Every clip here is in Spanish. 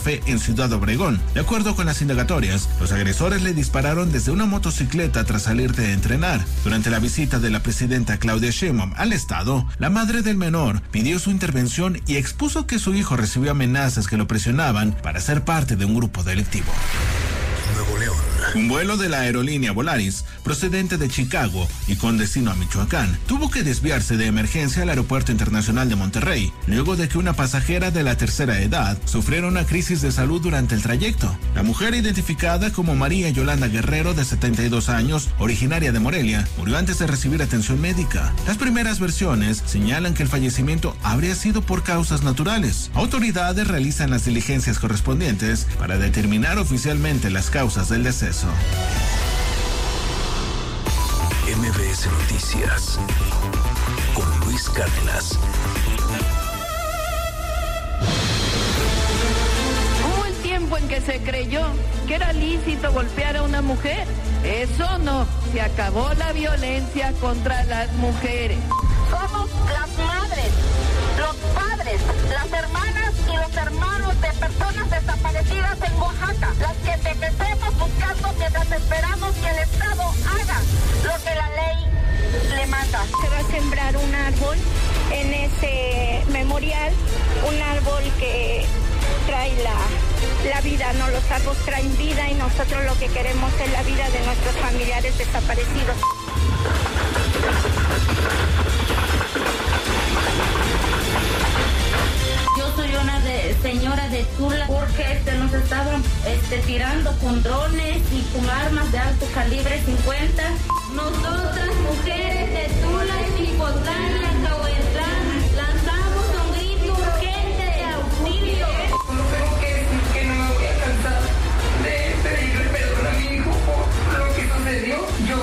Fe en Ciudad Obregón. De acuerdo con las indagatorias, los agresores le dispararon desde una motocicleta tras salir de entrenar. Durante la visita de la presidenta Claudia Sheinbaum al estado, la madre del menor pidió su intervención y expuso que su hijo recibió amenazas que lo presionaban para ser parte de un grupo delictivo. Nuevo León. Un vuelo de la aerolínea Volaris, procedente de Chicago y con destino a Michoacán, tuvo que desviarse de emergencia al Aeropuerto Internacional de Monterrey, luego de que una pasajera de la tercera edad sufriera una crisis de salud durante el trayecto. La mujer, identificada como María Yolanda Guerrero, de 72 años, originaria de Morelia, murió antes de recibir atención médica. Las primeras versiones señalan que el fallecimiento habría sido por causas naturales. Autoridades realizan las diligencias correspondientes para determinar oficialmente las causas del deceso. MBS Noticias con Luis Cárdenas. Hubo el tiempo en que se creyó que era lícito golpear a una mujer. Eso no, se acabó la violencia contra las mujeres. Somos las madres, los padres, las hermanas y los hermanos de personas desaparecidas en Oaxaca, las que te crecemos buscando mientras esperamos que el Estado haga lo que la ley le manda. Se va a sembrar un árbol en ese memorial, un árbol que trae la vida, ¿no? Los árboles traen vida y nosotros lo que queremos es la vida de nuestros familiares desaparecidos. Yo soy una señora de Tula porque nos estaban tirando con drones y con armas de alto calibre 50. Nosotras, mujeres de Tula, Chicotlán y Acahuetlán, lanzamos un grito urgente de auxilio. No tengo que decir que no me voy a cansar de pedirle perdón a mi hijo por lo que sucedió. Yo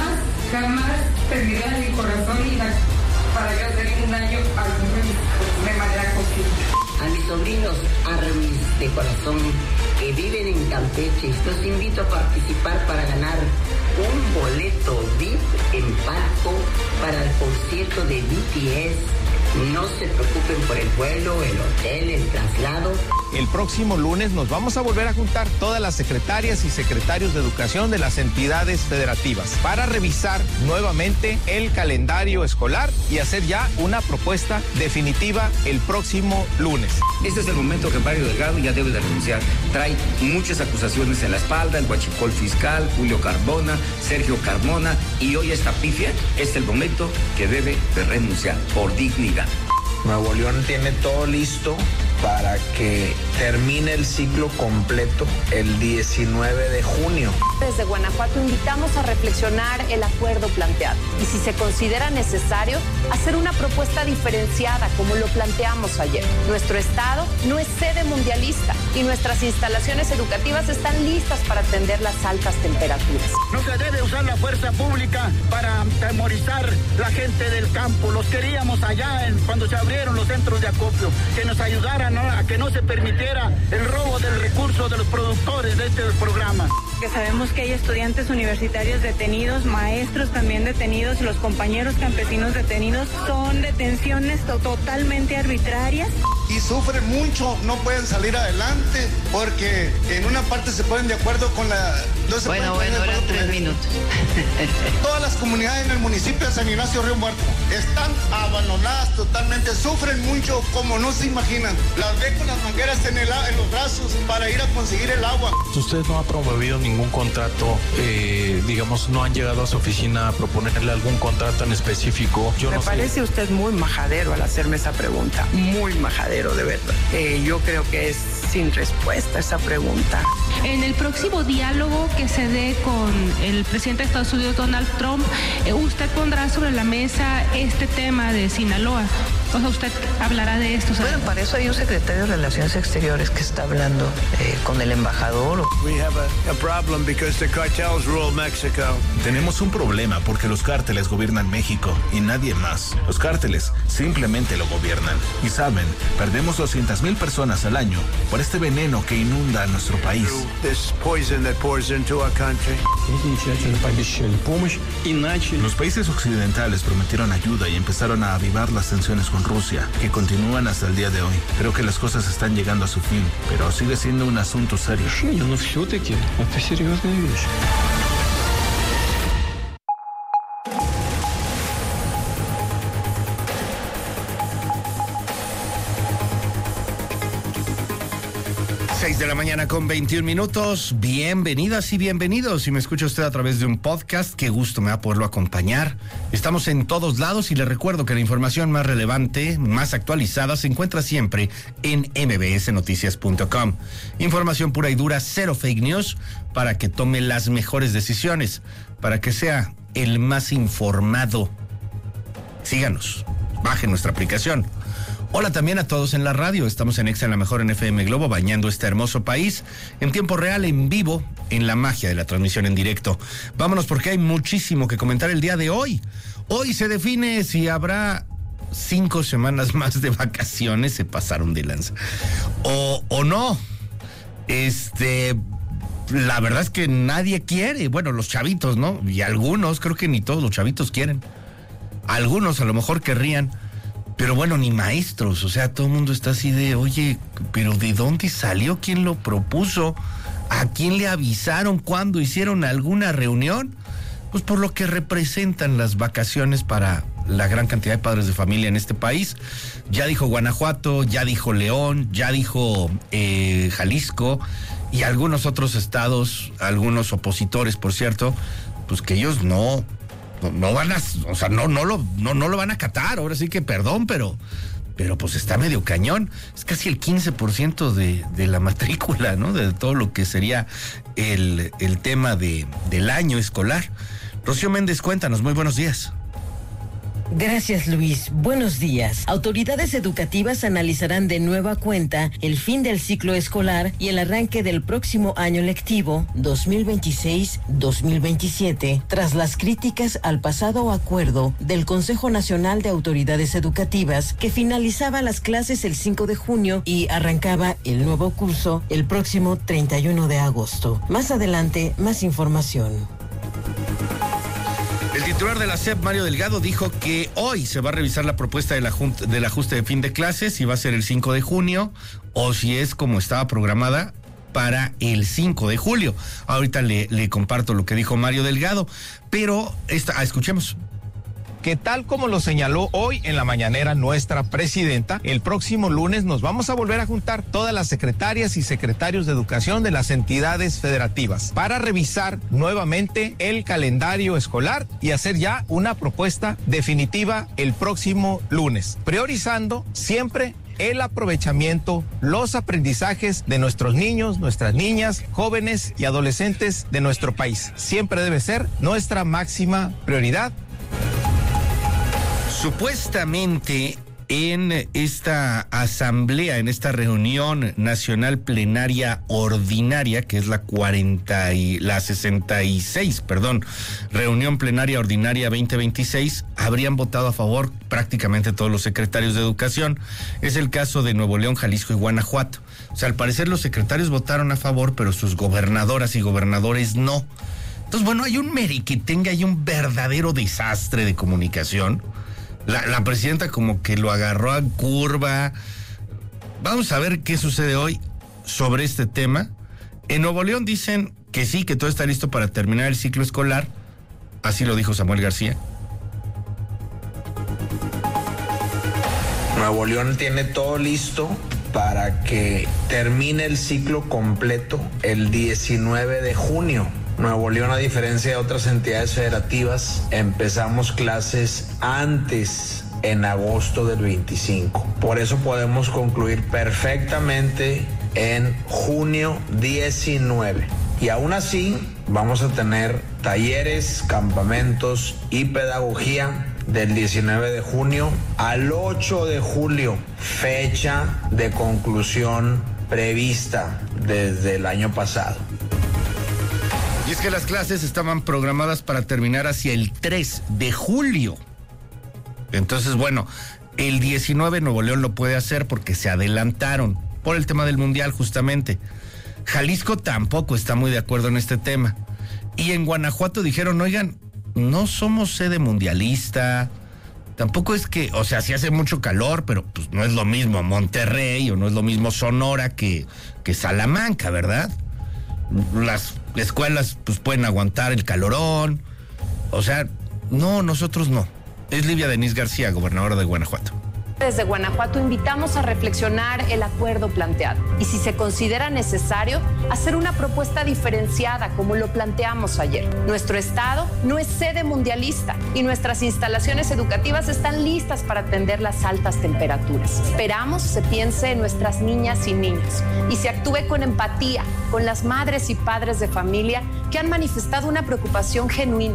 jamás pediré a mi corazón para yo hacer un daño a alguno de manera consciente. A mis sobrinos Armis de corazón que viven en Campeche, los invito a participar para ganar un boleto VIP en palco para el concierto de BTS. No se preocupen por el vuelo, el hotel, el traslado. El próximo lunes nos vamos a volver a juntar todas las secretarias y secretarios de educación de las entidades federativas para revisar nuevamente el calendario escolar y hacer ya una propuesta definitiva el próximo lunes. Este es el momento que Mario Delgado ya debe de renunciar. Trae muchas acusaciones en la espalda, el huachicol fiscal, Julio Carbona, Sergio Carmona, y hoy esta pifia es el momento que debe de renunciar por dignidad. Nuevo León tiene todo listo para que termine el ciclo completo el 19 de junio. Desde Guanajuato invitamos a reflexionar el acuerdo planteado y, si se considera necesario, hacer una propuesta diferenciada como lo planteamos ayer. Nuestro estado no es sede mundialista y nuestras instalaciones educativas están listas para atender las altas temperaturas. No se debe usar la fuerza pública para atemorizar la gente del campo. Los queríamos allá cuando se abrieron los centros de acopio, que nos ayudaran a que no se permitiera el robo del recurso de los productores de este programa. Que sabemos que hay estudiantes universitarios detenidos, maestros también detenidos, y los compañeros campesinos detenidos. Son detenciones totalmente arbitrarias. Y sufren mucho, no pueden salir adelante porque en una parte se ponen de acuerdo con la... Bueno, eran 3 minutos. Todas las comunidades en el municipio de San Ignacio Río Muerto están abandonadas totalmente, sufren mucho como no se imaginan. Las ven con las mangueras en los brazos para ir a conseguir el agua. Usted no ha promovido ningún contrato, no han llegado a su oficina a proponerle algún contrato en específico. Me parece usted muy majadero al hacerme esa pregunta, muy majadero de verdad. Yo creo que es sin respuesta esa pregunta. En el próximo diálogo que se dé con el presidente de Estados Unidos, Donald Trump, usted pondrá sobre la mesa este tema de Sinaloa. O sea, usted hablará de esto. Bueno, para eso hay un secretario de Relaciones Exteriores que está hablando con el embajador. Tenemos un problema porque los cárteles gobiernan México y nadie más. Los cárteles simplemente lo gobiernan. Y saben, perdemos 200,000 personas al año por este veneno que inunda a nuestro país. Los países occidentales prometieron ayuda y empezaron a avivar las tensiones con con Rusia, que continúan hasta el día de hoy. Creo que las cosas están llegando a su fin, pero sigue siendo un asunto serio. Но все-таки это серьезная вещь. De la mañana con 21 minutos. Bienvenidas y bienvenidos. Si me escucha usted a través de un podcast, qué gusto me da poderlo acompañar. Estamos en todos lados y le recuerdo que la información más relevante, más actualizada, se encuentra siempre en mbsnoticias.com. Información pura y dura, cero fake news, para que tome las mejores decisiones, para que sea el más informado. Síganos, baje nuestra aplicación. Hola también a todos en la radio. Estamos en Exa, en la mejor en FM Globo, bañando este hermoso país en tiempo real, en vivo, en la magia de la transmisión en directo. Vámonos porque hay muchísimo que comentar el día de hoy. Hoy se define si habrá 5 semanas más de vacaciones. Se pasaron de lanza. O no. La verdad es que nadie quiere. Bueno, los chavitos, ¿no? Y algunos, creo que ni todos los chavitos quieren. Algunos a lo mejor querrían. Pero bueno, ni maestros, o sea, todo el mundo está así de, oye, pero ¿de dónde salió? ¿Quién lo propuso? ¿A quién le avisaron? ¿Cuándo hicieron alguna reunión? Pues por lo que representan las vacaciones para la gran cantidad de padres de familia en este país. Ya dijo Guanajuato, ya dijo León, ya dijo Jalisco y algunos otros estados, algunos opositores, por cierto, pues que ellos no van a, o sea, no lo van a acatar. Ahora sí que perdón, pero pues está medio cañón. Es casi el 15% de la matrícula, ¿no? De todo lo que sería el tema del año escolar. Rocío Méndez, cuéntanos, muy buenos días. Gracias, Luis. Buenos días. Autoridades educativas analizarán de nueva cuenta el fin del ciclo escolar y el arranque del próximo año lectivo 2026-2027, tras las críticas al pasado acuerdo del Consejo Nacional de Autoridades Educativas, que finalizaba las clases el 5 de junio y arrancaba el nuevo curso el próximo 31 de agosto. Más adelante, más información. El titular de la SEP, Mario Delgado, dijo que hoy se va a revisar la propuesta del ajuste de fin de clases, si va a ser el 5 de junio o si es como estaba programada para el 5 de julio. Ahorita le comparto lo que dijo Mario Delgado, pero escuchemos. Que tal como lo señaló hoy en la mañanera nuestra presidenta, el próximo lunes nos vamos a volver a juntar todas las secretarias y secretarios de educación de las entidades federativas para revisar nuevamente el calendario escolar y hacer ya una propuesta definitiva el próximo lunes, priorizando siempre el aprovechamiento, los aprendizajes de nuestros niños, nuestras niñas, jóvenes y adolescentes de nuestro país. Siempre debe ser nuestra máxima prioridad. Supuestamente en esta asamblea, en esta reunión nacional plenaria ordinaria, que es la 66, reunión plenaria ordinaria 2026, habrían votado a favor prácticamente todos los secretarios de educación. Es el caso de Nuevo León, Jalisco y Guanajuato. O sea, al parecer los secretarios votaron a favor, pero sus gobernadoras y gobernadores no. Entonces, bueno, hay un meriquetengue, hay un verdadero desastre de comunicación. La presidenta como que lo agarró a curva. Vamos a ver qué sucede hoy sobre este tema. En Nuevo León dicen que sí, que todo está listo para terminar el ciclo escolar. Así lo dijo Samuel García. Nuevo León tiene todo listo para que termine el ciclo completo el 19 de junio. Nuevo León, a diferencia de otras entidades federativas, empezamos clases antes, en agosto del 25. Por eso podemos concluir perfectamente en junio 19. Y aún así, vamos a tener talleres, campamentos y pedagogía del 19 de junio al 8 de julio, fecha de conclusión prevista desde el año pasado. Y es que las clases estaban programadas para terminar hacia el 3 de julio. Entonces, bueno, el 19 Nuevo León lo puede hacer porque se adelantaron por el tema del Mundial, justamente. Jalisco tampoco está muy de acuerdo en este tema. Y en Guanajuato dijeron, oigan, no somos sede mundialista, Tampoco es que, o sea, sí hace mucho calor, pero pues no es lo mismo Monterrey o no es lo mismo Sonora que Salamanca, ¿verdad? Las escuelas pues pueden aguantar el calorón. O sea, no, nosotros no. Es Livia Denise García, gobernadora de Guanajuato. Desde Guanajuato invitamos a reflexionar el acuerdo planteado y, si se considera necesario, hacer una propuesta diferenciada como lo planteamos ayer. Nuestro estado no es sede mundialista y nuestras instalaciones educativas están listas para atender las altas temperaturas. Esperamos se piense en nuestras niñas y niños y se actúe con empatía con las madres y padres de familia que han manifestado una preocupación genuina.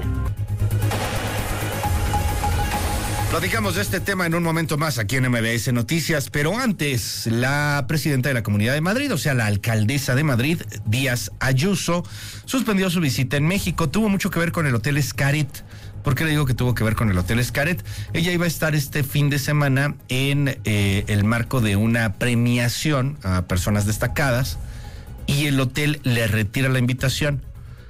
Platicamos de este tema en un momento más aquí en MBS Noticias, pero antes, la presidenta de la Comunidad de Madrid, o sea, la alcaldesa de Madrid, Díaz Ayuso, suspendió su visita en México. Tuvo mucho que ver con el Hotel Xcaret. ¿Por qué le digo que tuvo que ver con el Hotel Xcaret? Ella iba a estar este fin de semana en el marco de una premiación a personas destacadas y el hotel le retira la invitación.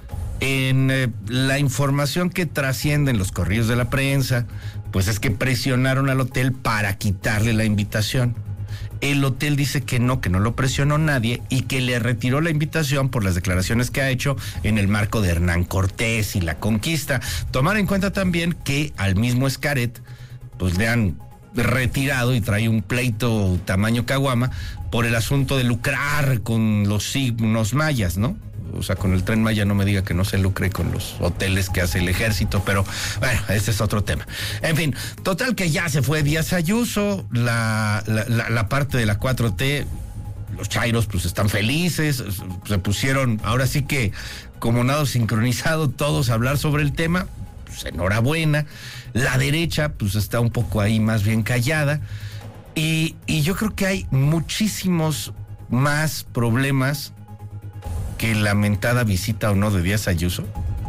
En la información que trasciende en los correos de la prensa, pues es que presionaron al hotel para quitarle la invitación. El hotel dice que no lo presionó nadie y que le retiró la invitación por las declaraciones que ha hecho en el marco de Hernán Cortés y la conquista. Tomar en cuenta también que al mismo Xcaret pues le han retirado y trae un pleito tamaño caguama por el asunto de lucrar con los signos mayas, ¿no? O sea, con el Tren Maya no me diga que no se lucre con los hoteles que hace el ejército, pero bueno, ese es otro tema. En fin, total que ya se fue Díaz Ayuso, la parte de la 4T, los chairos pues están felices, se pusieron ahora sí que como nado sincronizado todos a hablar sobre el tema, pues enhorabuena. La derecha pues está un poco ahí más bien callada y yo creo que hay muchísimos más problemas que lamentada visita o no de Díaz Ayuso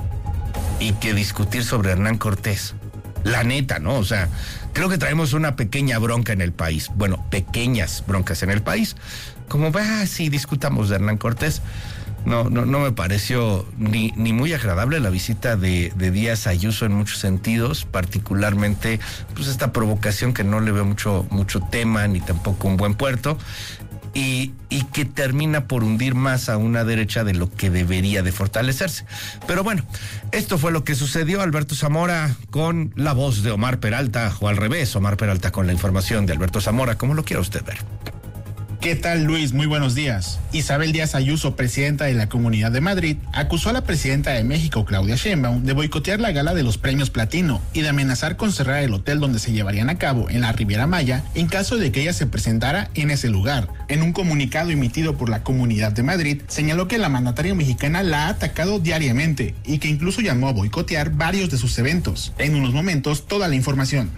y que discutir sobre Hernán Cortés. La neta, ¿no? O sea, creo que traemos una pequeña bronca en el país. Bueno, pequeñas broncas en el país. Como, sí, discutamos de Hernán Cortés. No me pareció ni muy agradable la visita de Díaz Ayuso en muchos sentidos, particularmente pues esta provocación que no le veo mucho tema ni tampoco un buen puerto. Y que termina por hundir más a una derecha de lo que debería de fortalecerse. Pero bueno, esto fue lo que sucedió. Alberto Zamora con la voz de Omar Peralta, o al revés, Omar Peralta con la información de Alberto Zamora, como lo quiera usted ver. ¿Qué tal, Luis? Muy buenos días. Isabel Díaz Ayuso, presidenta de la Comunidad de Madrid, acusó a la presidenta de México, Claudia Sheinbaum, de boicotear la gala de los premios Platino y de amenazar con cerrar el hotel donde se llevarían a cabo en la Riviera Maya en caso de que ella se presentara en ese lugar. En un comunicado emitido por la Comunidad de Madrid, señaló que la mandataria mexicana la ha atacado diariamente y que incluso llamó a boicotear varios de sus eventos. En unos momentos, toda la información.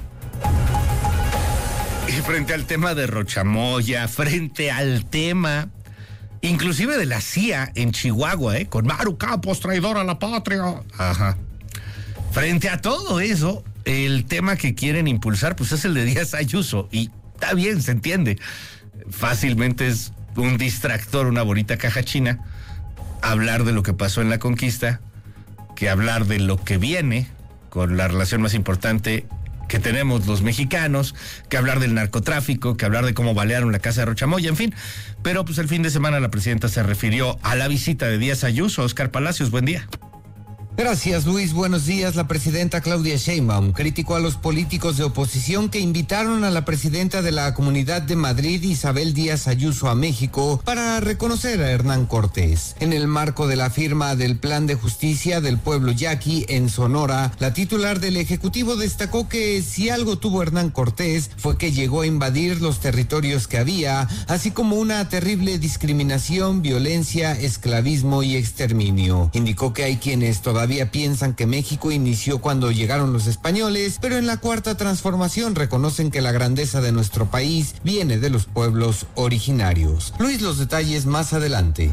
Y frente al tema de Rochamoya, frente al tema inclusive de la CIA en Chihuahua, con Maru Campos, traidor a la patria. Ajá. Frente a todo eso, el tema que quieren impulsar pues es el de Díaz Ayuso. Y está bien, se entiende. Fácilmente es un distractor, una bonita caja china, hablar de lo que pasó en la conquista, que hablar de lo que viene con la relación más importante que tenemos los mexicanos, que hablar del narcotráfico, que hablar de cómo balearon la casa de Rochamoya, en fin. Pero pues el fin de semana la presidenta se refirió a la visita de Díaz Ayuso. Oscar Palacios, buen día. Gracias, Luis. Buenos días. La presidenta Claudia Sheinbaum criticó a los políticos de oposición que invitaron a la presidenta de la Comunidad de Madrid, Isabel Díaz Ayuso, a México para reconocer a Hernán Cortés. En el marco de la firma del Plan de Justicia del Pueblo Yaqui en Sonora, la titular del Ejecutivo destacó que si algo tuvo Hernán Cortés fue que llegó a invadir los territorios que había, así como una terrible discriminación, violencia, esclavismo y exterminio. Indicó que hay quienes todavía piensan que México inició cuando llegaron los españoles, pero en la Cuarta Transformación reconocen que la grandeza de nuestro país viene de los pueblos originarios. Luis, los detalles más adelante.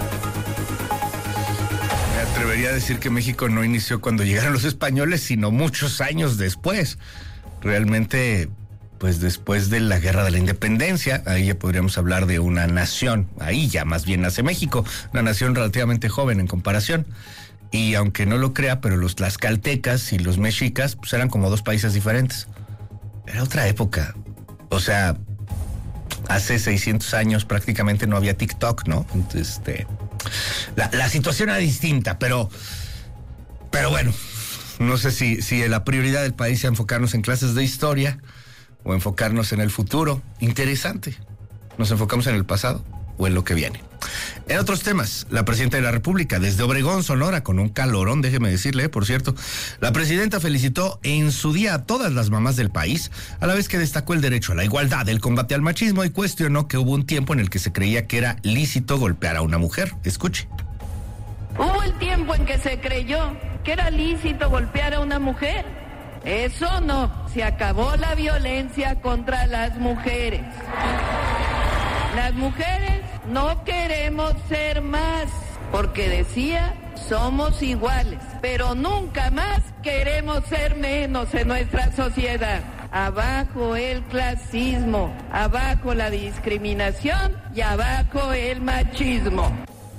Me atrevería a decir que México no inició cuando llegaron los españoles, sino muchos años después. Realmente, pues después de la Guerra de la Independencia, ahí ya podríamos hablar de una nación. Ahí ya más bien nace México, una nación relativamente joven en comparación. Y aunque no lo crea, pero los tlaxcaltecas y los mexicas pues eran como dos países diferentes. Era otra época. O sea, hace 600 años prácticamente no había TikTok, ¿no? Entonces, la situación era distinta, pero bueno, no sé si la prioridad del país sea enfocarnos en clases de historia o enfocarnos en el futuro. Interesante. ¿Nos enfocamos en el pasado o en lo que viene? En otros temas, la presidenta de la República, desde Obregón, Sonora, con un calorón, déjeme decirle, por cierto, la presidenta felicitó en su día a todas las mamás del país, a la vez que destacó el derecho a la igualdad, el combate al machismo y cuestionó que hubo un tiempo en el que se creía que era lícito golpear a una mujer. Escuche. Hubo el tiempo en que se creyó que era lícito golpear a una mujer. Eso no, se acabó la violencia contra las mujeres. Las mujeres no queremos ser más, porque decía, somos iguales, pero nunca más queremos ser menos en nuestra sociedad. Abajo el clasismo, abajo la discriminación y abajo el machismo.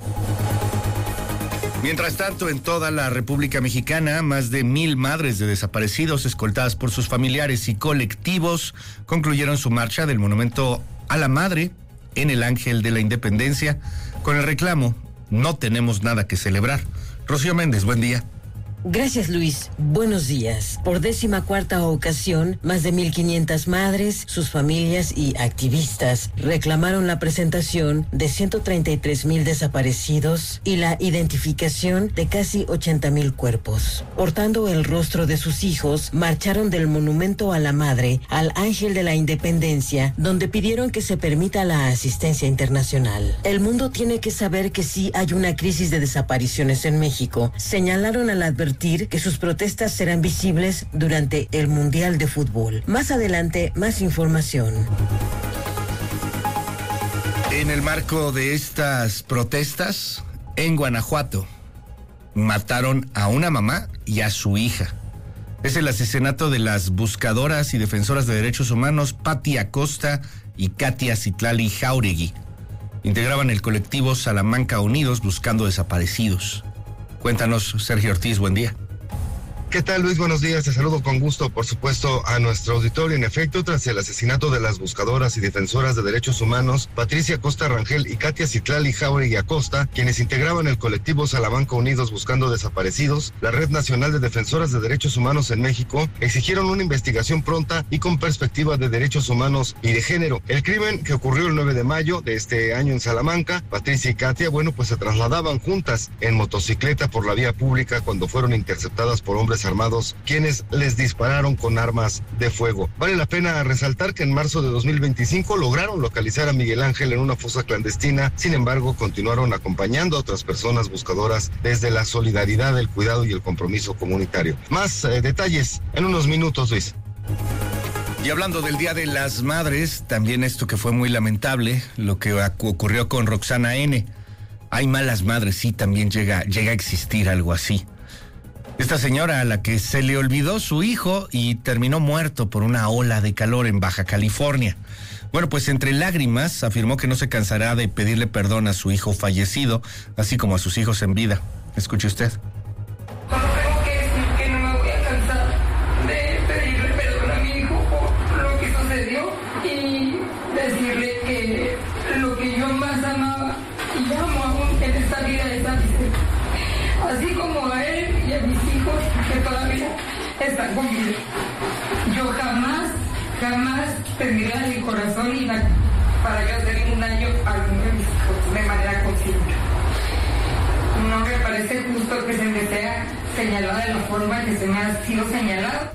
Mientras tanto, en toda la República Mexicana, más de 1,000 madres de desaparecidos, escoltadas por sus familiares y colectivos, concluyeron su marcha del Monumento a la Madre en el Ángel de la Independencia, con el reclamo: no tenemos nada que celebrar. Rocío Méndez, buen día. Gracias, Luis. Buenos días. Por 14ª ocasión, más de 1,500 madres, sus familias y activistas reclamaron la presentación de 133,000 desaparecidos y la identificación de casi 80,000 cuerpos. Portando el rostro de sus hijos, marcharon del Monumento a la Madre al Ángel de la Independencia, donde pidieron que se permita la asistencia internacional. El mundo tiene que saber que sí hay una crisis de desapariciones en México. Señalaron al advertir que sus protestas serán visibles durante el Mundial de Fútbol. Más adelante, más información. En el marco de estas protestas, en Guanajuato, mataron a una mamá y a su hija. Es el asesinato de las buscadoras y defensoras de derechos humanos Patti Acosta y Katia Citlali Jauregui. Integraban el colectivo Salamanca Unidos buscando desaparecidos. Cuéntanos, Sergio Ortiz, buen día. ¿Qué tal, Luis? Buenos días. Te saludo con gusto, por supuesto, a nuestro auditorio. En efecto, tras el asesinato de las buscadoras y defensoras de derechos humanos, Patricia Acosta Rangel y Katia Citlali Jauregui Acosta, quienes integraban el colectivo Salamanca Unidos buscando desaparecidos, la Red Nacional de Defensoras de Derechos Humanos en México, exigieron una investigación pronta y con perspectiva de derechos humanos y de género. El crimen que ocurrió el 9 de mayo de este año en Salamanca, Patricia y Katia, pues se trasladaban juntas en motocicleta por la vía pública cuando fueron interceptadas por hombres armados, quienes les dispararon con armas de fuego. Vale la pena resaltar que en marzo de 2025 lograron localizar a Miguel Ángel en una fosa clandestina. Sin embargo, continuaron acompañando a otras personas buscadoras desde la solidaridad, el cuidado y el compromiso comunitario. Más detalles en unos minutos, Luis. Y hablando del Día de las Madres, también esto que fue muy lamentable, lo que ocurrió con Roxana N. Hay malas madres, sí, también llega a existir algo así. Esta señora a la que se le olvidó su hijo y terminó muerto por una ola de calor en Baja California. Bueno, pues entre lágrimas afirmó que no se cansará de pedirle perdón a su hijo fallecido, así como a sus hijos en vida. Escuche usted. Solo tengo que decir que no me voy a cansar de pedirle perdón a mi hijo por lo que sucedió y decirle que lo que yo más amaba y amo aún en esta vida es a Vicente. Así como a él y a mis hijos que todavía están conmigo. Yo jamás pediré a mi corazón y para yo hacer un daño a alguno de mis hijos de manera consciente. No me parece justo que se me sea señalada de la forma que se me ha sido señalado.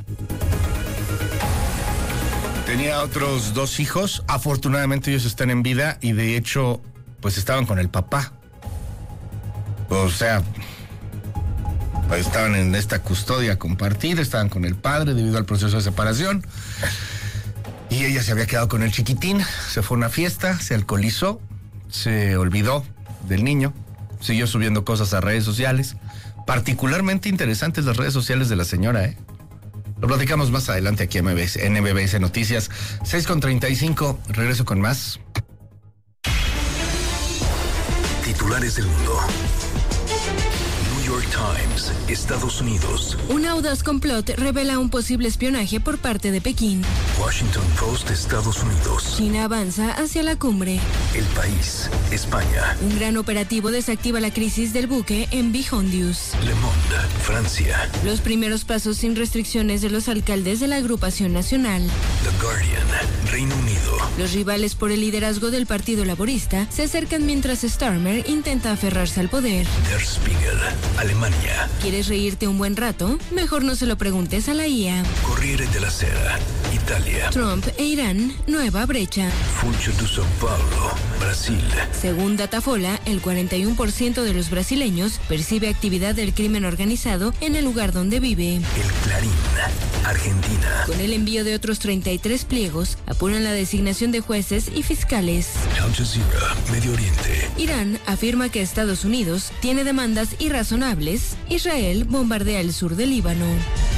Tenía otros 2 hijos, afortunadamente ellos están en vida y de hecho pues estaban con el papá. O sea, estaban en esta custodia compartida, estaban con el padre debido al proceso de separación. Y ella se había quedado con el chiquitín, se fue a una fiesta, se alcoholizó, se olvidó del niño, siguió subiendo cosas a redes sociales. Particularmente interesantes las redes sociales de la señora, ¿eh? Lo platicamos más adelante aquí en MBS Noticias. 6:35, regreso con más. Titulares del mundo. York Times, Estados Unidos. Un audaz complot revela un posible espionaje por parte de Pekín. Washington Post, Estados Unidos. China avanza hacia la cumbre. El País, España. Un gran operativo desactiva la crisis del buque en Bihondius. Le Monde, Francia. Los primeros pasos sin restricciones de los alcaldes de la agrupación nacional. The Guardian, Reino Unido. Los rivales por el liderazgo del Partido Laborista se acercan mientras Starmer intenta aferrarse al poder. Der Spiegel, Alemania. ¿Quieres reírte un buen rato? Mejor no se lo preguntes a la IA. Corriere della Sera, Italia. Trump e Irán, nueva brecha. Funcho de São Paulo, Brasil. Según Datafola, el 41% de los brasileños percibe actividad del crimen organizado en el lugar donde vive. El Clarín, Argentina. Con el envío de otros 33 pliegos, apuran la designación de jueces y fiscales. Al Jazeera, Medio Oriente. Irán afirma que Estados Unidos tiene demandas irrazonables. Israel bombardea el sur del Líbano.